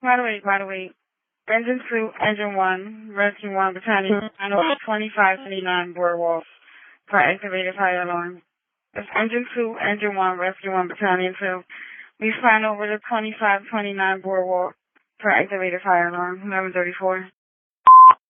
By the way, Engine 2, Engine 1, Rescue 1, Battalion, Final 2529 Boardwalk for activated fire alarm. It's Engine 2, Engine 1, Rescue 1, Battalion 2. We find over the 2529 Boardwalk for activated fire alarm, 1134.